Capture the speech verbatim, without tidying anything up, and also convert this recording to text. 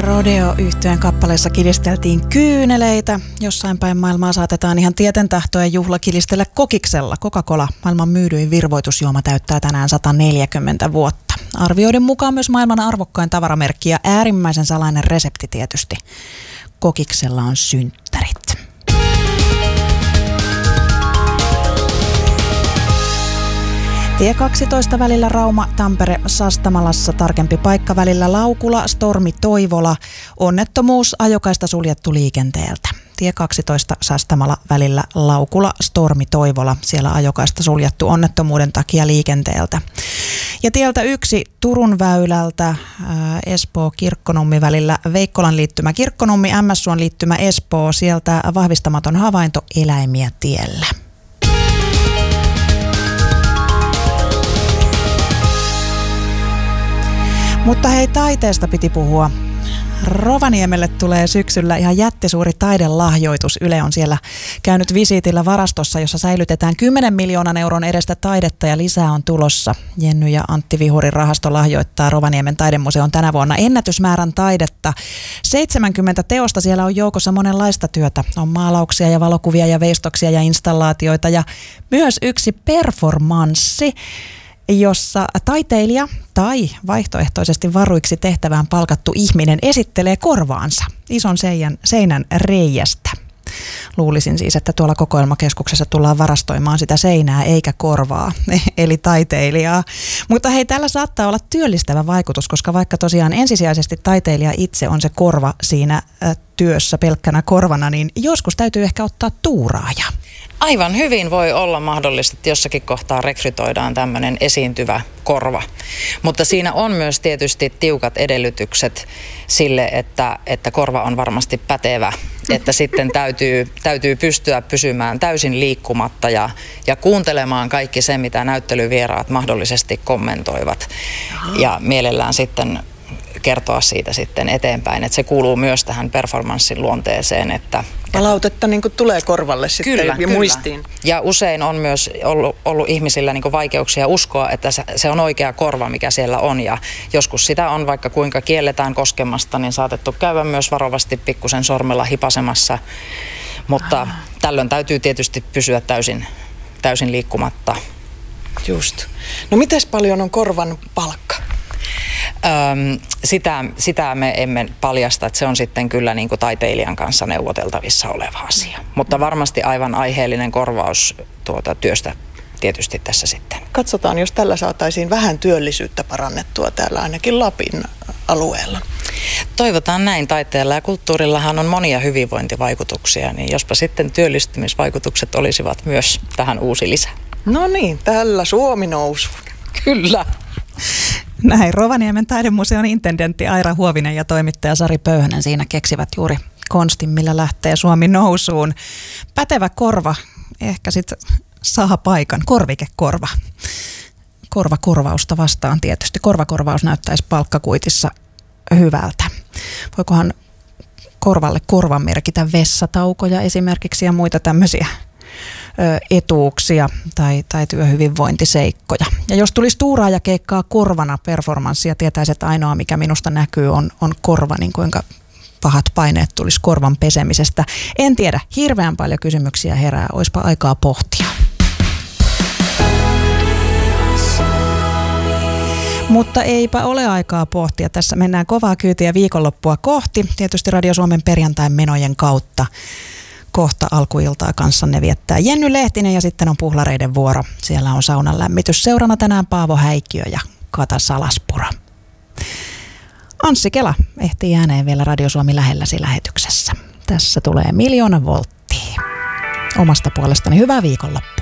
Rodeo-yhtyeen kappaleessa kilisteltiin kyyneleitä. Jossain päin maailmaa saatetaan ihan tieten tahtojen juhla kilistellä kokiksella. Coca-Cola, maailman myydyin virvoitusjuoma, täyttää tänään sata neljäkymmentä vuotta. Arvioiden mukaan myös maailman arvokkain tavaramerkki ja äärimmäisen salainen resepti tietysti. Kokiksella on synttärit. Tie kaksitoista välillä Rauma, Tampere, Sastamalassa, tarkempi paikka välillä Laukula, Stormi, Toivola. Onnettomuus, ajokaista suljettu liikenteeltä. Tie kaksitoista Sastamala välillä Laukula, Stormi, Toivola. Siellä ajokaista suljettu onnettomuuden takia liikenteeltä. Ja tieltä yksi Turun väylältä ää, Espoo, Kirkkonummi välillä Veikkolan liittymä Kirkkonummi, M S-suon liittymä Espoo. Sieltä vahvistamaton havainto, eläimiä tiellä. Mutta hei, taiteesta piti puhua. Rovaniemelle tulee syksyllä ihan jättisuuri taidelahjoitus. Yle on siellä käynyt visiitillä varastossa, jossa säilytetään kymmenen miljoonan euron edestä taidetta ja lisää on tulossa. Jenny ja Antti Vihurin rahasto lahjoittaa Rovaniemen taidemuseon tänä vuonna ennätysmäärän taidetta. seitsemänkymmentä teosta, siellä on joukossa monenlaista työtä. On maalauksia ja valokuvia ja veistoksia ja installaatioita ja myös yksi performanssi, jossa taiteilija tai vaihtoehtoisesti varuiksi tehtävään palkattu ihminen esittelee korvaansa ison seinän, seinän reiästä. Luulisin siis, että tuolla kokoelmakeskuksessa tullaan varastoimaan sitä seinää eikä korvaa, eli taiteilijaa. Mutta hei, tällä saattaa olla työllistävä vaikutus, koska vaikka tosiaan ensisijaisesti taiteilija itse on se korva siinä työssä pelkkänä korvana, niin joskus täytyy ehkä ottaa tuuraaja. Aivan hyvin voi olla mahdollista, että jossakin kohtaa rekrytoidaan tämmöinen esiintyvä korva. Mutta siinä on myös tietysti tiukat edellytykset sille, että, että korva on varmasti pätevä. Että sitten täytyy, täytyy pystyä pysymään täysin liikkumatta ja, ja kuuntelemaan kaikki se, mitä näyttelyvieraat mahdollisesti kommentoivat. Ja mielellään sitten kertoa siitä sitten eteenpäin, että se kuuluu myös tähän performanssin luonteeseen. Että palautetta niin kuin tulee korvalle sitten kyllä, ja kyllä. muistiin. Ja usein on myös ollut, ollut ihmisillä niin kuin vaikeuksia uskoa, että se, se on oikea korva, mikä siellä on. Ja joskus sitä on, vaikka kuinka kielletään koskemasta, niin saatettu käydä myös varovasti pikkusen sormella hipasemassa. Mutta ah. tällöin täytyy tietysti pysyä täysin, täysin liikkumatta. Just. No mites paljon on korvan palkka? Öm, sitä, sitä me emme paljasta, että se on sitten kyllä niin kuin taiteilijan kanssa neuvoteltavissa oleva asia. Mutta varmasti aivan aiheellinen korvaus tuota työstä tietysti tässä sitten. Katsotaan, jos tällä saataisiin vähän työllisyyttä parannettua täällä ainakin Lapin alueella. Toivotaan näin. Taiteella ja kulttuurillahan on monia hyvinvointivaikutuksia, niin jospa sitten työllistymisvaikutukset olisivat myös tähän uusi lisä. No niin, tällä Suomi nousu. Kyllä. Näin Rovaniemen taidemuseon intendentti Aira Huovinen ja toimittaja Sari Pöyhönen siinä keksivät juuri konstin, millä lähtee Suomi nousuun. Pätevä korva, ehkä sitten saa paikan, korvikekorva. Korvakorvausta vastaan tietysti. Korvakorvaus näyttäisi palkkakuitissa hyvältä. Voikohan korvalle korvan merkitä vessataukoja esimerkiksi ja muita tämmöisiä etuuksia tai, tai työhyvinvointiseikkoja. Ja jos tulisi tuuraaja keikkaa korvana performanssia, tietäisi, että ainoa mikä minusta näkyy on, on korva, niin kuinka pahat paineet tulisi korvan pesemisestä. En tiedä, hirveän paljon kysymyksiä herää, oispa aikaa pohtia. Mutta eipä ole aikaa pohtia. Tässä mennään kovaa kyytiä viikonloppua kohti, tietysti Radio Suomen perjantain menojen kautta. Kohta alkuiltaa kanssanne viettää Jenny Lehtinen ja sitten on puhlareiden vuoro. Siellä on saunan lämmitys. Seurana tänään Paavo Häikkiö ja Kata Salaspuro. Anssi Kela ehtii ääneen vielä Radio Suomi lähelläsi lähetyksessä. Tässä tulee Miljoona volttia. Omasta puolestani hyvää viikonloppua.